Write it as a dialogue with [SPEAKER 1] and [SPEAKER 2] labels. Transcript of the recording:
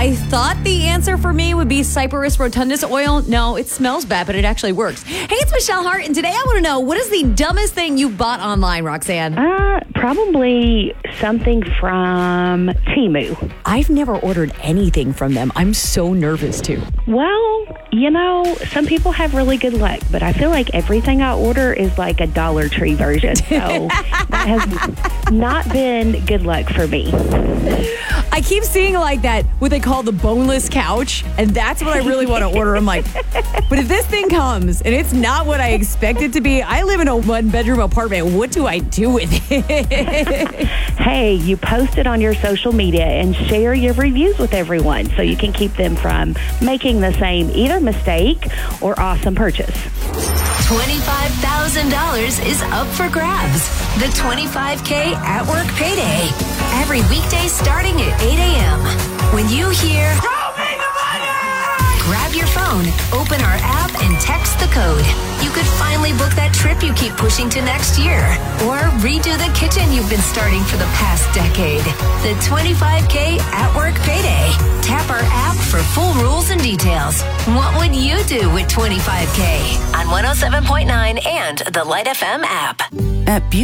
[SPEAKER 1] I thought the answer for me would be Cyperus rotundus oil. No, it smells bad, but it actually works. Hey, it's Michelle Hart, and today I want to know, what is the dumbest thing you bought online, Roxanne?
[SPEAKER 2] Probably something from Temu.
[SPEAKER 1] I've never ordered anything from them. I'm so nervous, too.
[SPEAKER 2] Well, some people have really good luck, but I feel like everything I order is like a Dollar Tree version. So that has not been good luck for me.
[SPEAKER 1] I keep seeing like that, what they call the boneless couch, and that's what I really want to order. I'm like, but if this thing comes and it's not what I expect it to be, I live in a one-bedroom apartment. What do I do with it?
[SPEAKER 2] Hey, you post it on your social media and share your reviews with everyone so you can keep them from making the same either mistake or awesome purchase.
[SPEAKER 3] $25,000 is up for grabs. The 25K at work payday. Every weekday starting at 8 a.m. When you hear, "Throw me the money!" grab your phone, open our app, and text the code. You could finally book that trip you keep pushing to next year. Or redo the kitchen you've been starting for the past decade. The 25K at work payday. Tap our app for full rules and details. What would you do with 25K? On 107.9 and the Light FM app.
[SPEAKER 4] At